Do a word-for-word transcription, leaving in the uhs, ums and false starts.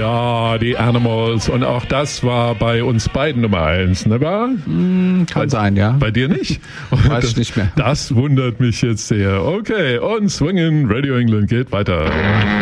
Ja, die Animals. Und auch das war bei uns beiden Nummer eins, ne wahr? Mm, kann bei, sein, ja. Bei dir nicht? Weiß ich nicht mehr. Das wundert mich jetzt sehr. Okay, und Swingin' Radio England geht weiter.